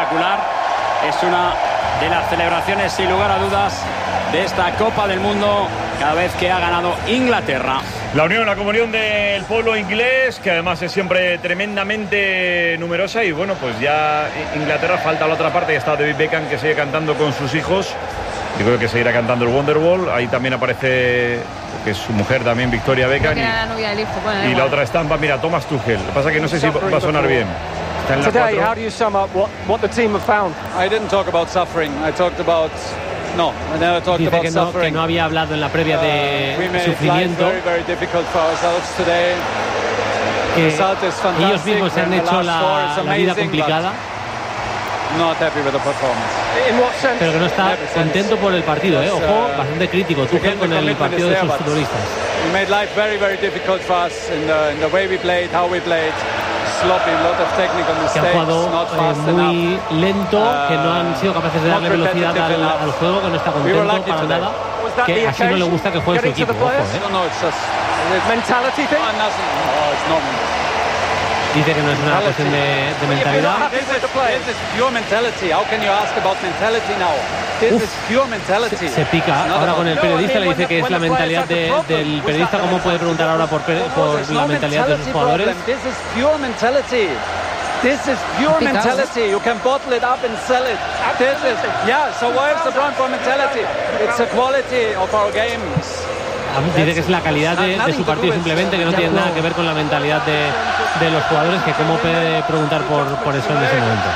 espectacular. Es una de las celebraciones, sin lugar a dudas, de esta Copa del Mundo cada vez que ha ganado Inglaterra. La unión, la comunión del pueblo inglés, que además es siempre tremendamente numerosa. Y bueno, pues ya Inglaterra, falta la otra parte, y está David Beckham, que sigue cantando con sus hijos. Yo creo que seguirá cantando el Wonderwall. Ahí también aparece, que es su mujer también, Victoria Beckham. Que era la novia del hijo. Bueno, y la otra estampa, mira, Thomas Tuchel. Lo que pasa es que no sé si va a sonar bien. Está en la Today, 4. how do you sum up what the team have found? I didn't talk about suffering. I talked about... No, I never talked Dice about que suffering. no había hablado en la previa de We made sufrimiento. life very, very difficult for ourselves today. Que The result is fantastic. ellos mismos se han And the hecho last four is la vida amazing, complicada, but not happy with the performance. In what sense? pero que no está contento por el partido. Ojo, bastante crítico Tuchel con el partido de sus futbolistas. We made life very, very difficult for us in the way we played, how we played. Sloppy, a lot of technical Que han mistakes, jugado not fast muy enough. lento, que no han sido capaces de darle velocidad al juego, que no está We were contento lucky para today. nada, Was that que the así no le gusta que juegue su occasion? equipo. Getting to the Ojo, players? No, it's just... Mentality thing? nothing. No, it's not mentality. Dice que no es una cuestión de mentalidad. This is pure mentality. How can you ask about mentality now? This is pure mentality. Se pica ahora con el periodista, le dice que es la mentalidad del periodista. ¿Cómo puede preguntar ahora por la mentalidad de sus jugadores? This is pure mentality. This is pure mentality. You can bottle it up and sell it. This is, yeah, so why is the problem for mentality? It's the quality of our games. Dice que es la calidad de su partido simplemente, que no tiene nada que ver con la mentalidad de los jugadores, que cómo puede preguntar por eso en ese momento.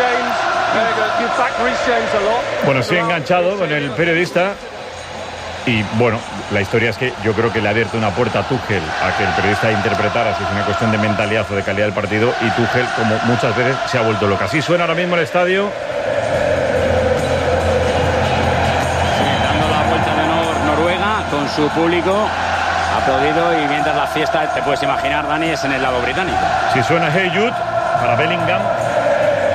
Bueno, sí, enganchado con el periodista. Y bueno, la historia es que yo creo que le ha abierto una puerta a Tuchel a que el periodista interpretara si es una cuestión de mentalidad o de calidad del partido, y Tuchel, como muchas veces, se ha vuelto loca. Así suena ahora mismo el estadio. Dando la vuelta de honor Noruega con su público aplaudido, y mientras la fiesta, te puedes imaginar, Dani, es en el lado británico. Si suena Hey Jude para Bellingham.